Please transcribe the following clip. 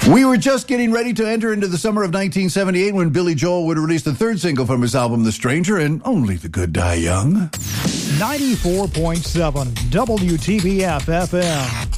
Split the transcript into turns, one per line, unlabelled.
We were just getting ready to enter into the summer of 1978 when Billy Joel would release the third single from his album, The Stranger, and Only the Good Die Young.
94.7 WTBF FM.